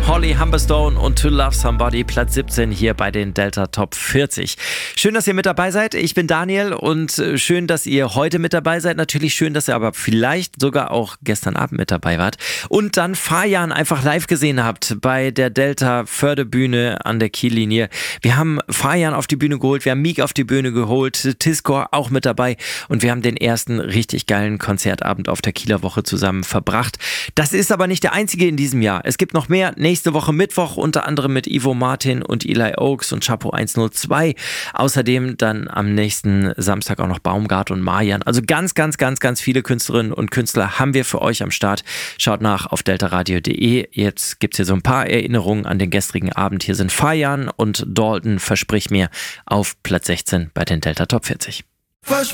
Holly Humberstone und To Love Somebody, Platz 17 hier bei den Delta Top 40. Schön, dass ihr mit dabei seid. Ich bin Daniel und schön, dass ihr heute mit dabei seid. Natürlich schön, dass ihr aber vielleicht sogar auch gestern Abend mit dabei wart und dann Fajan einfach live gesehen habt bei der Delta Förderbühne an der Kiellinie. Wir haben Fajan auf die Bühne geholt, wir haben Meek auf die Bühne geholt, Tiskor auch mit dabei und wir haben den ersten richtig geilen Konzertabend auf der Kieler Woche zusammen verbracht. Das ist aber nicht der einzige in diesem Jahr. Es gibt noch mehr. Nächste Woche Mittwoch unter anderem mit Ivo Martin und Eli Oaks und Chapo 102. Außerdem dann am nächsten Samstag auch noch Baumgart und Marjan. Also ganz viele Künstlerinnen und Künstler haben wir für euch am Start. Schaut nach auf deltaradio.de. Jetzt gibt es hier so ein paar Erinnerungen an den gestrigen Abend. Hier sind Fajan und Dalton, versprich mir, auf Platz 16 bei den Delta Top 40.